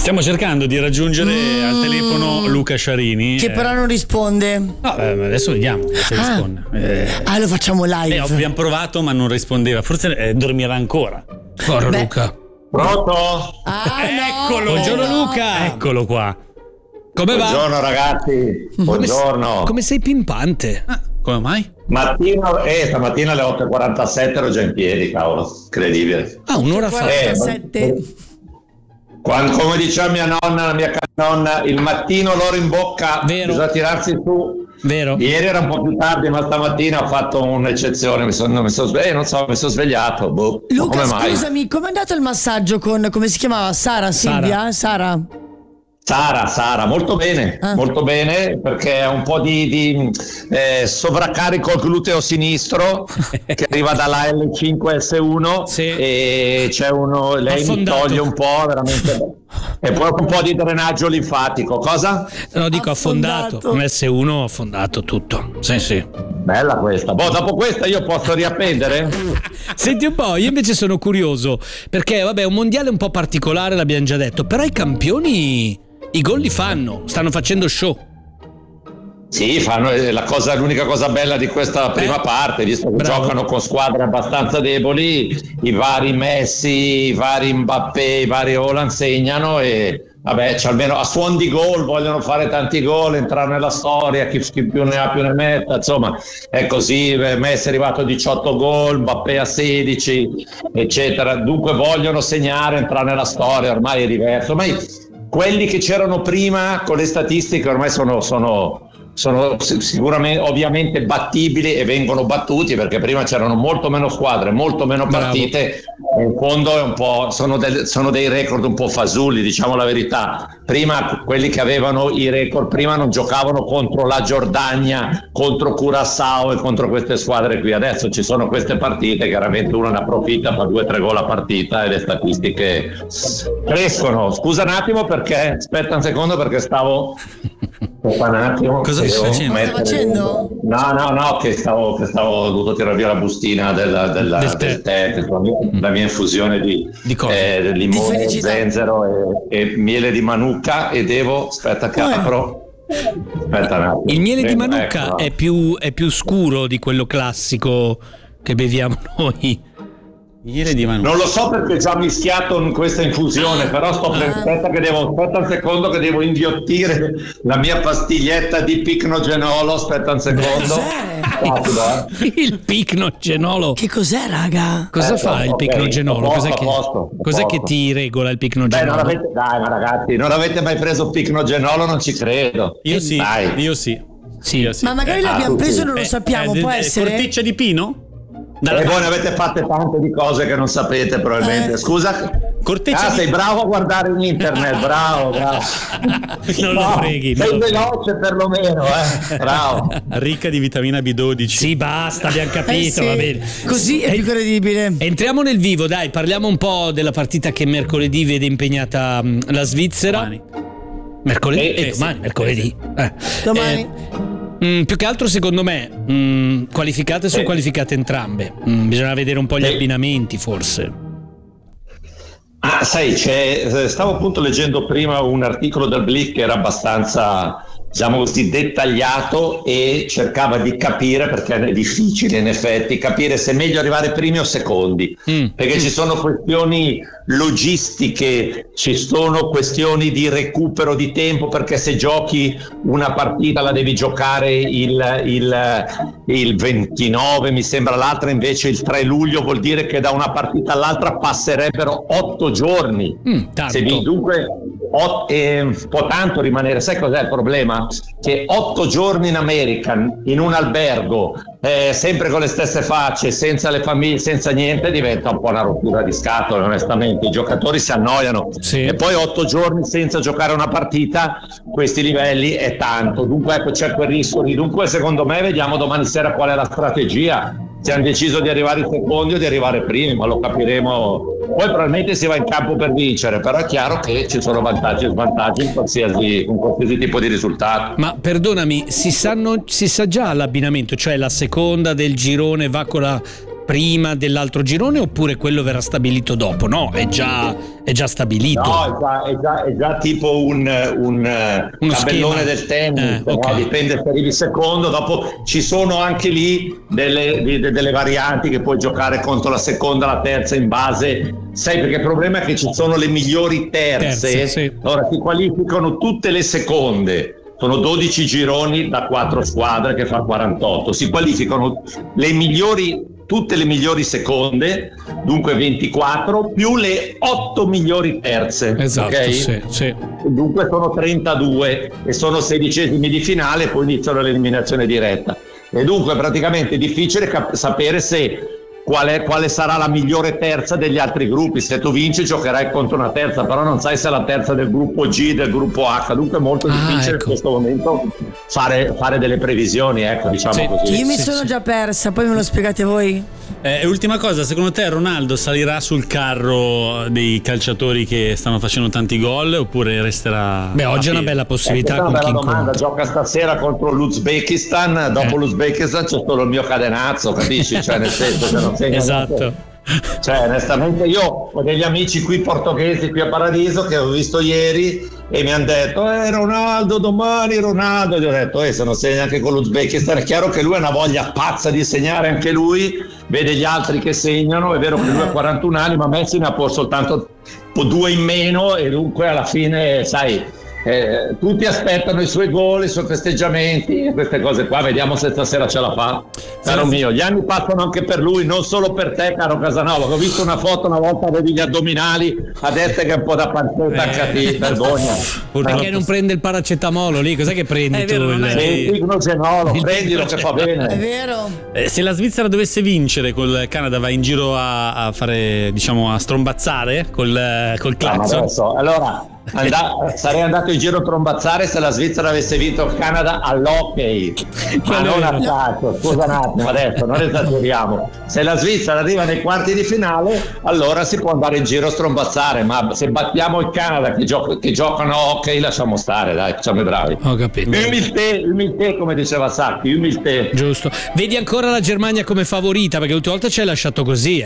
Stiamo cercando di raggiungere al telefono Luca Sciarini. Che però non risponde. No, adesso vediamo se risponde. Lo facciamo live. Abbiamo provato ma non rispondeva. Forse dormirà ancora. Porro Luca. Pronto? Eccolo. Buongiorno Luca. Eccolo qua. Come va? Buongiorno ragazzi, buongiorno. Come sei pimpante? Come mai? Stamattina alle 8:47 ero già in piedi, cavolo, incredibile. Un'ora fa. 47. Come diceva mia nonna, la mia nonna, il mattino l'oro in bocca, Vero. bisogna tirarsi su. Vero. Ieri era un po' più tardi, ma stamattina ho fatto un'eccezione, mi sono svegliato. Luca, come mai? scusami, com'è andato il massaggio con, come si chiamava? Silvia? Sara? Sara, molto bene, perché è un po' di sovraccarico al gluteo sinistro che arriva dalla L5S1 Sì. e c'è lei Affondato. mi toglie un po', veramente, e poi un po' di drenaggio linfatico. Cosa? No, dico affondato. Un S1 affondato tutto. Sì. Bella questa. Dopo questa io posso riappendere? Senti un po', io invece sono curioso perché vabbè, un mondiale un po' particolare, l'abbiamo già detto, però i campioni i gol li stanno facendo show. Sì, fanno l'unica cosa bella di questa prima parte, visto che giocano con squadre abbastanza deboli, i vari Messi, i vari Mbappé, i vari Haaland segnano e vabbè, almeno a suon di gol vogliono fare tanti gol, entrare nella storia, chi più ne ha più ne metta, insomma è così. Messi è arrivato a 18 gol, Mbappé a 16, eccetera, dunque vogliono segnare, entrare nella storia, ormai è diverso. Ormai quelli che c'erano prima con le statistiche ormai sono sicuramente, ovviamente battibili e vengono battuti, perché prima c'erano molto meno squadre, molto meno partite. In fondo è un po', sono dei record un po' fasulli, diciamo la verità. Prima quelli che avevano i record prima non giocavano contro la Giordania, contro Curaçao e contro queste squadre qui. Adesso ci sono queste partite, chiaramente uno ne approfitta, fa 2-3 gol a partita e le statistiche crescono. Scusa un attimo aspetta un secondo perché stavo un attimo. Cosa stai facendo? No, che stavo dovuto tirare via la bustina del tè, la mia infusione di limone, zenzero e miele di manuka, e aspetta che apro. Aspetta un attimo. Il miele di manuka è più scuro di quello classico che beviamo noi. Non lo so perché già mischiato in questa infusione, però aspetta un secondo che devo inghiottire la mia pastiglietta di picnogenolo. Aspetta un secondo. Il picnogenolo. Che cos'è, raga? Cosa fa il picnogenolo? Cos'è che ti regola il picnogenolo? Dai, ma ragazzi, non avete mai preso picnogenolo? Non ci credo. Io sì. Sì. Ma magari l'abbiamo preso e non lo sappiamo, può essere? Corteccia di pino? E voi ne avete fatte tante di cose che non sapete probabilmente. Scusa, sei bravo a guardare in internet, bravo. Non lo freghi. Sei veloce perlomeno, bravo. Ricca di vitamina B12. Sì, basta, abbiamo capito, va bene. Così è più credibile. Entriamo nel vivo, dai, parliamo un po' della partita che mercoledì vede impegnata la Svizzera. Domani. Mercoledì? Domani, mercoledì. Domani. Più che altro secondo me qualificate sono qualificate entrambe. Bisogna vedere un po' gli abbinamenti forse. Sai, stavo appunto leggendo prima un articolo del Blick che era abbastanza, diciamo così, dettagliato e cercava di capire, perché è difficile in effetti capire se è meglio arrivare primi o secondi, perché ci sono questioni logistiche, ci sono questioni di recupero di tempo, perché se giochi una partita la devi giocare il 29, mi sembra, l'altra invece il 3 luglio, vuol dire che da una partita all'altra passerebbero 8 giorni. Dunque può tanto rimanere. Sai cos'è il problema? Che 8 giorni in America in un albergo, sempre con le stesse facce, senza le famiglie, senza niente, diventa un po' una rottura di scatole, onestamente. I giocatori si annoiano, e poi 8 giorni senza giocare una partita, questi livelli, è tanto. Dunque ecco, c'è quel rischio lì. Dunque secondo me vediamo domani sera qual è la strategia, se hanno deciso di arrivare secondi o di arrivare primi, ma lo capiremo. Poi probabilmente si va in campo per vincere, però è chiaro che ci sono vantaggi e svantaggi in qualsiasi tipo di risultato. Ma perdonami, si sa già l'abbinamento, cioè la seconda del girone va con la prima dell'altro girone oppure quello verrà stabilito dopo? No, è già stabilito. No, è già tipo un tabellone schema del tennis, okay. No? Dipende se arrivi secondo, dopo ci sono anche lì delle varianti che puoi giocare contro la seconda, la terza in base, sai, perché il problema è che ci sono le migliori terze. Sì. Ora si qualificano tutte le seconde. Sono 12 gironi da 4 squadre che fa 48. Si qualificano tutte le migliori seconde, dunque 24, più le 8 migliori terze. Esatto, okay? sì. Dunque sono 32 e sono 16esimi di finale e poi iniziano l'eliminazione diretta. E dunque praticamente è difficile sapere quale sarà la migliore terza degli altri gruppi. Se tu vinci giocherai contro una terza, però non sai se è la terza del gruppo G, del gruppo H, dunque è molto difficile in questo momento fare delle previsioni, ecco, diciamo così. Io mi sono già persa, poi me lo spiegate voi? Ultima cosa, secondo te Ronaldo salirà sul carro dei calciatori che stanno facendo tanti gol oppure resterà? Beh, oggi è una bella possibilità. È una bella domanda. Gioca stasera contro l'Uzbekistan, dopo l'Uzbekistan c'è solo il mio cadenazzo, capisci? Cioè, nel senso che non segna esatto. Cioè, onestamente, io ho degli amici qui portoghesi qui a Paradiso che ho visto ieri e mi hanno detto Ronaldo domani, Ronaldo, e gli ho detto se non segna anche con l'Uzbekistan. È chiaro che lui ha una voglia pazza di segnare anche lui, vede gli altri che segnano, è vero che lui ha 41 anni ma Messi ne ha poi soltanto 2 in meno e dunque alla fine sai tutti aspettano i suoi gol, i suoi festeggiamenti e queste cose qua. Vediamo se stasera ce la fa. Caro mio, gli anni passano anche per lui, non solo per te, caro Casanova. Ho visto una foto una volta, avevi gli addominali a destra che è un po' da pancetta anche a te, vergogna. Perché non prende il paracetamolo lì? Cos'è che prendi tu? Il pignogenolo, prendilo che fa bene. È vero. Se la Svizzera dovesse vincere col Canada, va in giro a fare, diciamo, a strombazzare col clacson. Allora sarei andato in giro a trombazzare se la Svizzera avesse vinto il Canada all'hockey, ma non a calcio. Scusa un attimo, adesso non esageriamo. Se la Svizzera arriva nei quarti di finale, allora si può andare in giro a strombazzare, ma se battiamo il Canada che giocano a hockey, lasciamo stare, dai, facciamo i bravi. Ho capito. Umiltà, come diceva Sacchi, umiltà. Giusto. Vedi ancora la Germania come favorita, perché l'ultima volta ci hai lasciato così,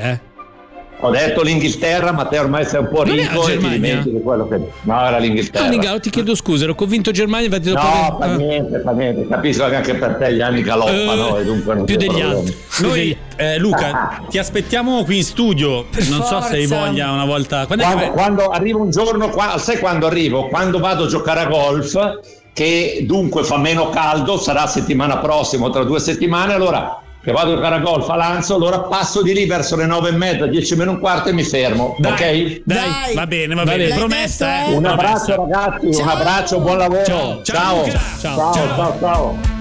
Ho detto l'Inghilterra, ma te ormai sei un po' ricco e ti dimentichi quello che... No, era l'Inghilterra. Ningalo, ti chiedo scusa, ero convinto Germania, infatti dopo fa niente, capisco che anche per te gli anni galoppano e dunque non più degli altri. Noi Luca, ti aspettiamo qui in studio, non so se hai voglia una volta. Quando arrivo un giorno, sai quando arrivo? Quando vado a giocare a golf, che dunque fa meno caldo, sarà settimana prossima, tra 2 settimane, allora che vado a giocare a golf a Lanzo, allora passo di lì verso le 9:30, 10 meno un quarto e mi fermo. Dai, ok? Dai, va bene, promessa. Un abbraccio ragazzi, un abbraccio, buon lavoro. Ciao. Ciao.